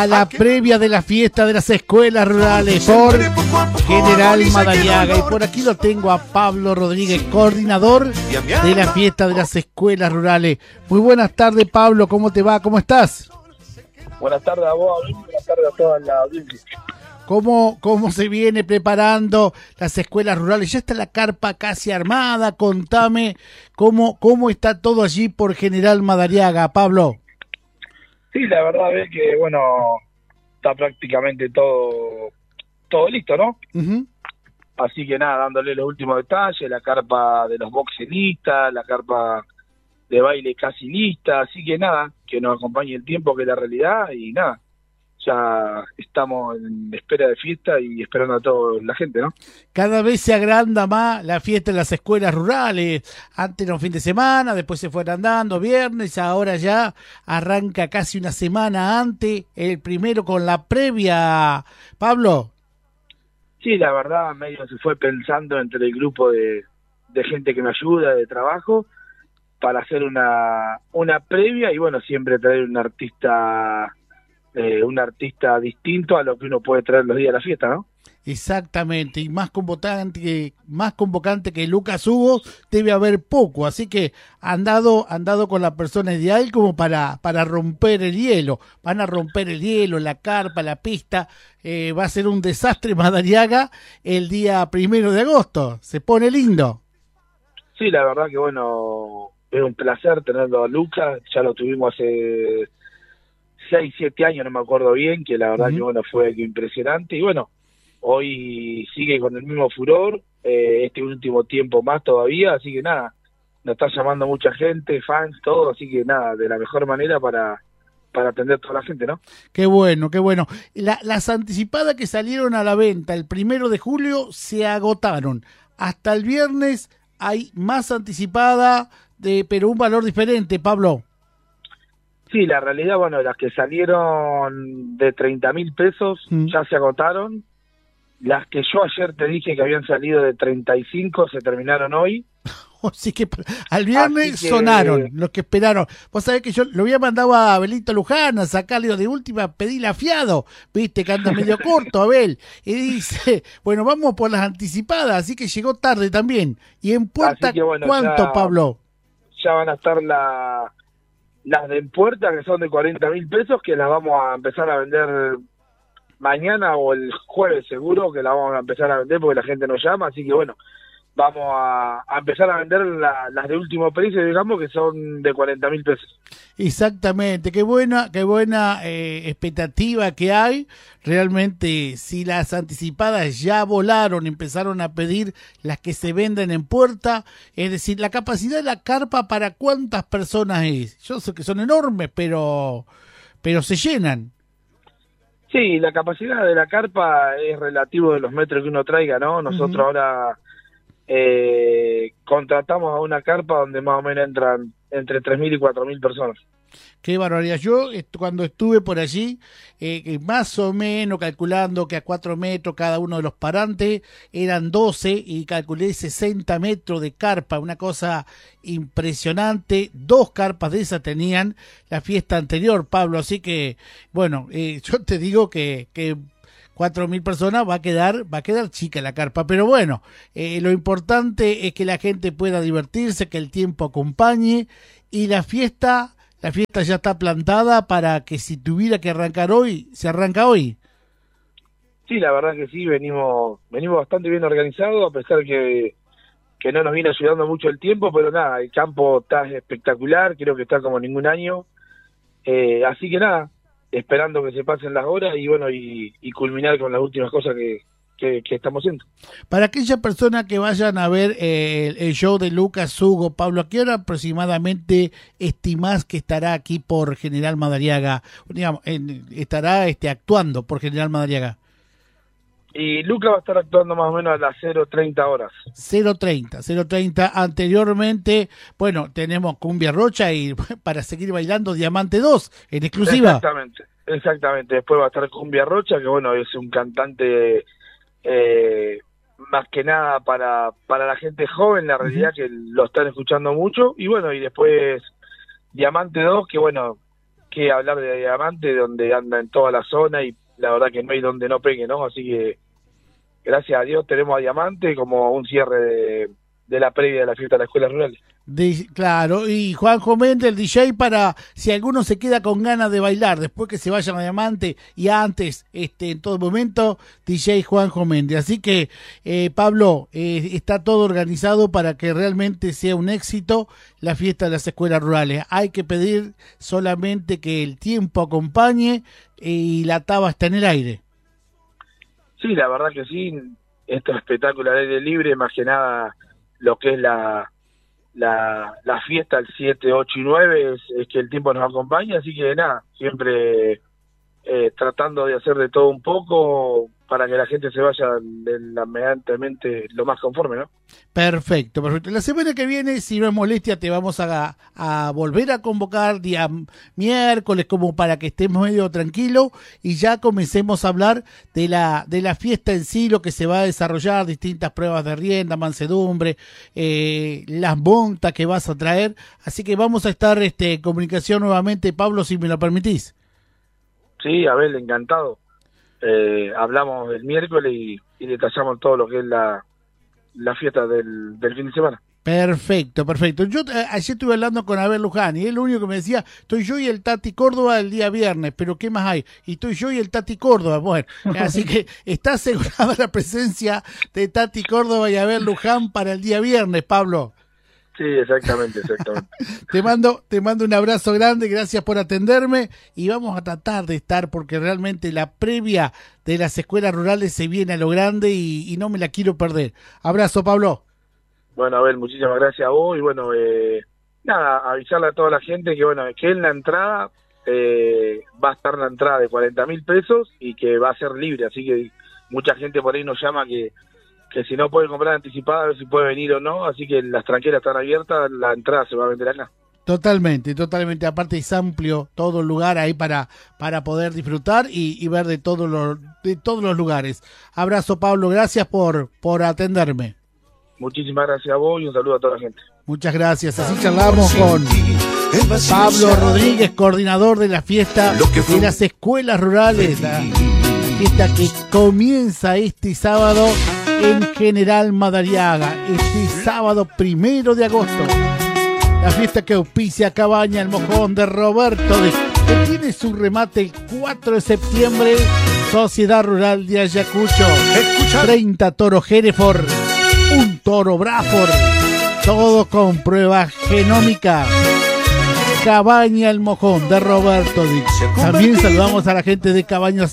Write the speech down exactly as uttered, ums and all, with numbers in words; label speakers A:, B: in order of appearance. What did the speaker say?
A: a la previa de la fiesta de las escuelas rurales por General Madariaga. Y por aquí lo tengo a Pablo Rodríguez, coordinador de la fiesta de las escuelas rurales. Muy buenas tardes, Pablo, ¿cómo te va? ¿Cómo estás?
B: Buenas tardes a vos, buenas tardes a toda la audiencia.
A: ¿Cómo, ¿Cómo se viene preparando las escuelas rurales? Ya está la carpa casi armada. Contame cómo, cómo está todo allí por General Madariaga, Pablo.
B: Sí, la verdad es que, bueno, está prácticamente todo todo listo, ¿no? Uh-huh. Así que nada, dándole los últimos detalles, la carpa de los boxes lista, la carpa de baile casi lista, así que nada, que nos acompañe el tiempo, que es la realidad, y nada, ya estamos en espera de fiesta y esperando a toda la gente, ¿no?
A: Cada vez se agranda más la fiesta en las escuelas rurales. Antes era un fin de semana, después se fueron andando viernes, ahora ya arranca casi una semana antes, el primero con la previa. Pablo.
B: Sí, la verdad, medio se fue pensando entre el grupo de, de gente que me ayuda, de trabajo, para hacer una, una previa y bueno, siempre traer un artista... Eh, un artista distinto a lo que uno puede traer los días de la fiesta, ¿no?
A: Exactamente, y más convocante que, más convocante que Lucas Hugo debe haber poco, así que han dado, han dado con la persona ideal como para, para romper el hielo. Van a romper el hielo, la carpa, la pista, eh, va a ser un desastre Madariaga el día primero de agosto, se pone lindo.
B: Sí, la verdad que bueno, es un placer tenerlo a Lucas, ya lo tuvimos hace seis, siete años, no me acuerdo bien, que la verdad uh-huh. que bueno, fue impresionante, y bueno, hoy sigue con el mismo furor, eh, este último tiempo más todavía, así que nada, nos está llamando mucha gente, fans, todo, así que nada, de la mejor manera para, para atender a toda la gente, ¿no?
A: Qué bueno, qué bueno. La, las anticipadas que salieron a la venta el primero de julio se agotaron. Hasta el viernes hay más anticipada, de, pero un valor diferente, Pablo.
B: Sí, la realidad, bueno, las que salieron de treinta mil pesos mm. ya se agotaron. Las que yo ayer te dije que habían salido de treinta y cinco se terminaron hoy.
A: Así que al viernes que... sonaron los que esperaron. Vos sabés que yo lo había mandado a Abelito Luján a sacarle de última, pedíle afiado, viste que anda medio corto Abel. Y dice, bueno, vamos por las anticipadas, así que llegó tarde también. Y en puerta, que, bueno, ¿cuánto, ya, Pablo?
B: Ya van a estar la... las de en puerta, que son de cuarenta mil pesos, que las vamos a empezar a vender mañana o el jueves seguro, que las vamos a empezar a vender porque la gente nos llama, así que bueno, vamos a, a empezar a vender la, las de último precio, digamos, que son de cuarenta mil pesos.
A: Exactamente, qué buena, qué buena eh, expectativa que hay. Realmente, si las anticipadas ya volaron, empezaron a pedir las que se venden en puerta, es decir, la capacidad de la carpa para cuántas personas es. Yo sé que son enormes, pero, pero se llenan.
B: Sí, la capacidad de la carpa es relativo de los metros que uno traiga, ¿no? Nosotros uh-huh. ahora eh, contratamos a una carpa donde más o menos entran entre tres mil y cuatro mil personas.
A: Qué barbaridad. Yo cuando estuve por allí, eh, más o menos calculando que a cuatro metros cada uno de los parantes eran doce y calculé sesenta metros de carpa, una cosa impresionante. Dos carpas de esas tenían la fiesta anterior, Pablo, así que bueno, eh, yo te digo que, que cuatro mil personas va a quedar, va a quedar chica la carpa, pero bueno, eh, lo importante es que la gente pueda divertirse, que el tiempo acompañe y la fiesta... La fiesta ya está plantada para que si tuviera que arrancar hoy, se arranca hoy.
B: Sí, la verdad que sí, venimos venimos bastante bien organizados, a pesar que, que no nos viene ayudando mucho el tiempo, pero nada, el campo está espectacular, creo que está como ningún año. Eh, así que nada, esperando que se pasen las horas y bueno, y, y culminar con las últimas cosas que, que, que estamos haciendo.
A: Para aquellas personas que vayan a ver eh, el, el show de Lucas Hugo, Pablo, ¿a qué hora aproximadamente estimás que estará aquí por General Madariaga? Digamos, en, estará este, actuando por General Madariaga.
B: Y Lucas va a estar actuando más o menos a las cero treinta horas.
A: cero treinta, cero treinta. Anteriormente, bueno, tenemos Cumbia Rocha y para seguir bailando Diamante dos en exclusiva.
B: Exactamente, exactamente. Después va a estar Cumbia Rocha, que bueno, es un cantante... Eh, más que nada para para la gente joven, la realidad uh-huh. que lo están escuchando mucho, y bueno, y después Diamante dos, que bueno, que hablar de Diamante, donde anda en toda la zona y la verdad que no hay donde no pegue, ¿no? Así que gracias a Dios tenemos a Diamante como un cierre de, de la previa de la fiesta de la escuela rural.
A: De, claro, y Juanjo Méndez, el D J, para si alguno se queda con ganas de bailar después que se vayan a Diamante y antes, este, en todo momento, D J Juanjo Méndez. Así que, eh, Pablo, eh, está todo organizado para que realmente sea un éxito la fiesta de las escuelas rurales. Hay que pedir solamente que el tiempo acompañe y la taba está en el aire.
B: Sí, la verdad que sí, este espectáculo al aire libre, más que nada lo que es la La, la fiesta el siete, ocho y nueve es, es que el tiempo nos acompaña, así que nada, siempre eh, tratando de hacer de todo un poco para que la gente se vaya de la, medianamente lo más conforme, ¿no?
A: Perfecto, perfecto. La semana que viene, si no es molestia, te vamos a, a volver a convocar día miércoles como para que estemos medio tranquilos y ya comencemos a hablar de la de la fiesta en sí, lo que se va a desarrollar, distintas pruebas de rienda, mansedumbre, eh, las montas que vas a traer. Así que vamos a estar este, en comunicación nuevamente, Pablo, si me lo permitís.
B: Sí, Abel, encantado. Eh, hablamos el miércoles y, y detallamos todo lo que es la, la fiesta del, del fin de semana.
A: Perfecto, perfecto. Yo eh, ayer estuve hablando con Abel Luján y él lo único que me decía, estoy yo y el Tati Córdoba el día viernes, pero ¿qué más hay? Y estoy yo y el Tati Córdoba. Bueno, así que está asegurada la presencia de Tati Córdoba y Abel Luján para el día viernes, Pablo.
B: Sí, exactamente, exactamente.
A: Te mando, te mando un abrazo grande, gracias por atenderme y vamos a tratar de estar porque realmente la previa de las escuelas rurales se viene a lo grande y, y no me la quiero perder. Abrazo, Pablo.
B: Bueno, Abel, muchísimas gracias a vos y bueno, eh, nada, avisarle a toda la gente que bueno, que en la entrada eh, va a estar la entrada de cuarenta mil pesos y que va a ser libre, así que mucha gente por ahí nos llama que que si no puede comprar anticipada, a ver si puede venir o no, así que las tranqueras están abiertas, la entrada se va a vender acá.
A: Totalmente, totalmente, aparte es amplio todo el lugar ahí para, para poder disfrutar y, y ver de todos los, de todos los lugares. Abrazo, Pablo, gracias por, por atenderme.
B: Muchísimas gracias a vos y un saludo a toda la gente.
A: Muchas gracias, así charlamos con Pablo Rodríguez, coordinador de la fiesta de las escuelas rurales, la fiesta que comienza este sábado en General Madariaga, este sábado primero de agosto. La fiesta que auspicia Cabaña El Mojón de Roberto, de, que tiene su remate el cuatro de septiembre, Sociedad Rural de Ayacucho. treinta toros Hereford, un toro Braford, todo con prueba genómica. Cabaña El Mojón de Roberto Dix. También saludamos a la gente de Cabañas